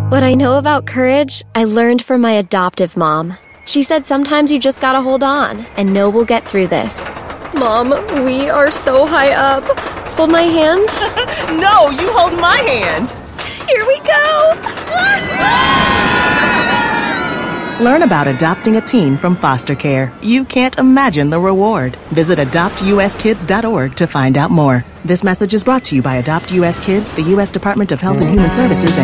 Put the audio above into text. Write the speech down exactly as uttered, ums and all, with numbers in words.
What I know about courage, I learned from my adoptive mom. She said sometimes you just gotta hold on and know we'll get through this. Mom, we are so high up. Hold my hand. No, you hold my hand. Here we go. Learn about adopting a teen from foster care. You can't imagine the reward. Visit adopt u s kids dot org to find out more. This message is brought to you by Adopt U S Kids, the U S Department of Health and Human Services, and